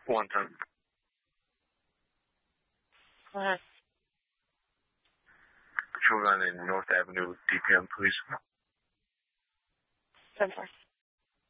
One time. Go ahead. Patrol line in North Avenue, DPM, please. 10-4.